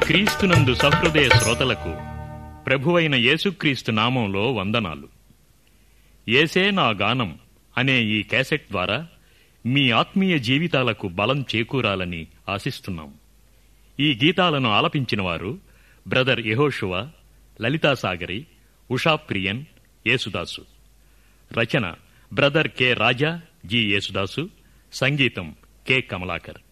క్రీస్తునందు సహృదయ శ్రోతలకు ప్రభువైన యేసుక్రీస్తు నామంలో వందనాలు. యేసే నా గానం అనే ఈ క్యాసెట్ ద్వారా మీ ఆత్మీయ జీవితాలకు బలం చేకూరాలని ఆశిస్తున్నాం. ఈ గీతాలను ఆలపించిన వారు బ్రదర్ యెహోషువ, లలితా సాగరి, ఉషా ప్రియన్, యేసుదాసు. రచన బ్రదర్ కె రాజా, జి యేసుదాసు. సంగీతం కె కమలాకర్.